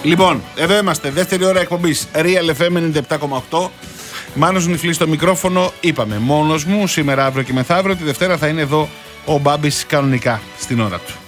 Λοιπόν, εδώ είμαστε. Δεύτερη ώρα εκπομπής Real FM 97,8. Μάνος Νιφλής στο μικρόφωνο. Είπαμε, μόνος μου σήμερα, αύριο και μεθαύριο. Τη Δευτέρα θα είναι εδώ ο Μπάμπης κανονικά στην ώρα του.